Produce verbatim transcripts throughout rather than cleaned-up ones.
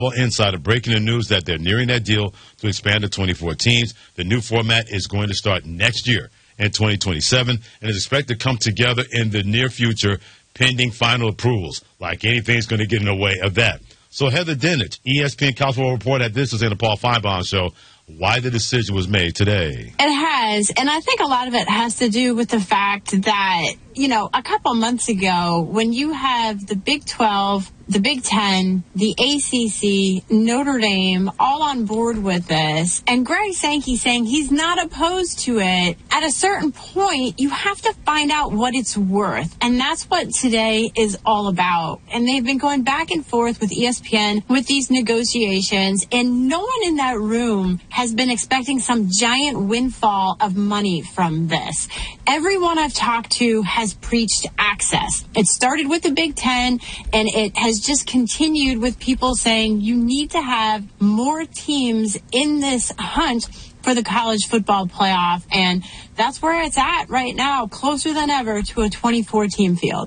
Insider breaking the news that they're nearing that deal to expand to twenty-four teams. The new format is going to start next year in twenty twenty-seven and is expected to come together in the near future pending final approvals. Like anything's going to get in the way of that. So Heather Dinich, E S P N College Football Report, at this was in the Paul Feinbaum Show. Why the decision was made today. It has, and I think a lot of it has to do with the fact that, you know, a couple months ago, when you have the Big twelve, the Big Ten, the A C C, Notre Dame, all on board with this, and Greg Sankey saying he's not opposed to it, at a certain point, you have to find out what it's worth. And that's what today is all about. And they've been going back and forth with E S P N with these negotiations, and no one in that room has been expecting some giant windfall of money from this. Everyone I've talked to has preached access. It started with the Big Ten, and it has just continued with people saying you need to have more teams in this hunt for the college football playoff, and that's where it's at right now, closer than ever to a twenty-four team field.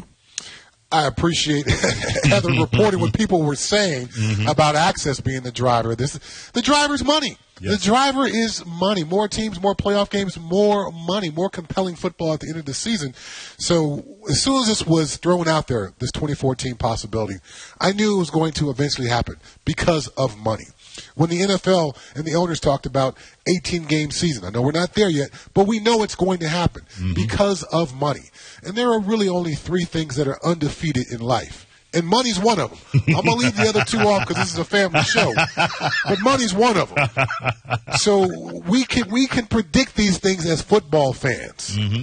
I appreciate Heather reporting what people were saying mm-hmm. about access being the driver. This, the driver's money. Yes. The driver is money. More teams, more playoff games, more money, more compelling football at the end of the season. So as soon as this was thrown out there, this twenty-four team possibility, I knew it was going to eventually happen because of money. When the N F L and the owners talked about eighteen game season, I know we're not there yet, but we know it's going to happen mm-hmm. because of money. And there are really only three things that are undefeated in life. And money's one of them. I'm going to leave the other two off because this is a family show. But money's one of them. So we can we can predict these things as football fans. Mm-hmm.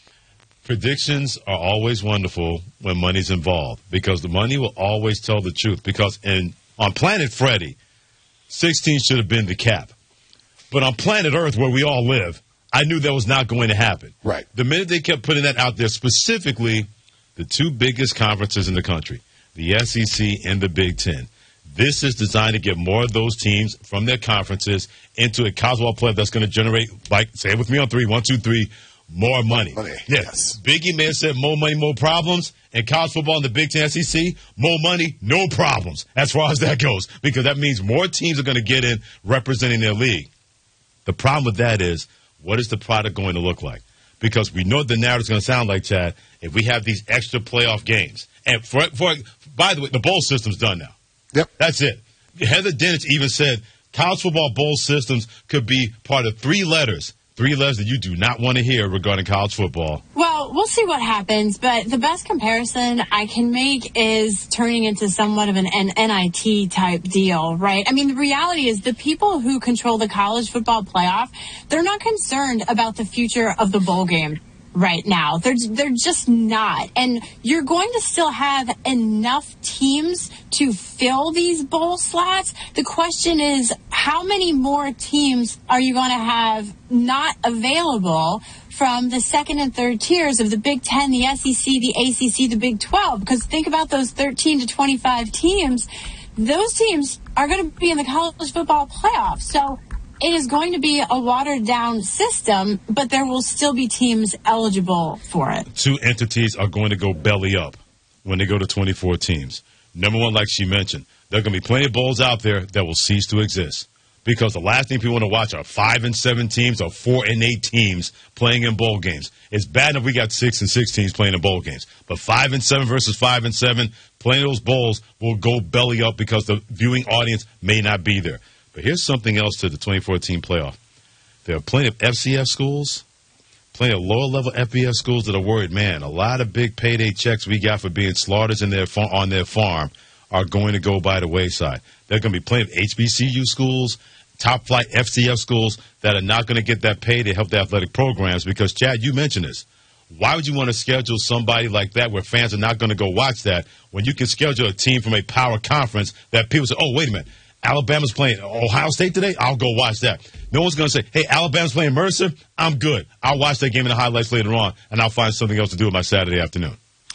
Predictions are always wonderful when money's involved because the money will always tell the truth. Because in on Planet Freddy, sixteen should have been the cap. But on planet Earth, where we all live, I knew that was not going to happen. Right. The minute they kept putting that out there, specifically the two biggest conferences in the country, the S E C and the Big Ten. This is designed to get more of those teams from their conferences into a college football playoff that's going to generate, like, say it with me on three, one, two, three, more money. money. Yes. Biggie may have said more money, more problems. And college football in the Big Ten S E C, more money, no problems as far as that goes. Because that means more teams are going to get in representing their league. The problem with that is, what is the product going to look like? Because we know what the narrative's going to sound like, Chad, if we have these extra playoff games. And for, for by the way, the bowl system's done now. Yep. That's it. Heather Dinich even said college football bowl systems could be part of three letters. Three letters that you do not want to hear regarding college football. Well, we'll see what happens, but the best comparison I can make is turning into somewhat of an N I T type deal, right? I mean, the reality is the people who control the college football playoff, they're not concerned about the future of the bowl game right now. They're, they're just not. And you're going to still have enough teams to fill these bowl slots. The question is, how many more teams are you going to have not available from the second and third tiers of the Big Ten, the S E C, the A C C, the Big twelve? Because think about those thirteen to twenty-five teams. Those teams are going to be in the college football playoff. So it is going to be a watered-down system, but there will still be teams eligible for it. Two entities are going to go belly up when they go to twenty-four teams. Number one, like she mentioned, there are going to be plenty of bowls out there that will cease to exist. Because the last thing people want to watch are five and seven teams or four and eight teams playing in bowl games. It's bad enough we got six and six teams playing in bowl games. But five and seven versus five and seven, playing those bowls will go belly up because the viewing audience may not be there. But here's something else to the twenty-four team playoff. There are plenty of F C S schools, plenty of lower-level F B S schools that are worried, man, a lot of big payday checks we got for being slaughters in their far- on their farm are going to go by the wayside. There are going to be plenty of H B C U schools, top-flight F C S schools that are not going to get that pay to help the athletic programs because, Chad, you mentioned this. Why would you want to schedule somebody like that where fans are not going to go watch that when you can schedule a team from a power conference that people say, oh, wait a minute, Alabama's playing Ohio State today? I'll go watch that. No one's going to say, hey, Alabama's playing Mercer? I'm good. I'll watch that game in the highlights later on, and I'll find something else to do with my Saturday afternoon.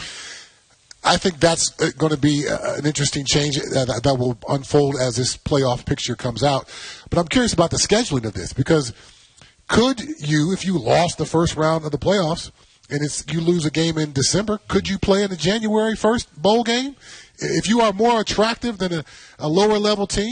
I think that's going to be an interesting change that will unfold as this playoff picture comes out. But I'm curious about the scheduling of this because could you, if you lost the first round of the playoffs, and it's you lose a game in December, could you play in the January first bowl game? If you are more attractive than a, a lower level team,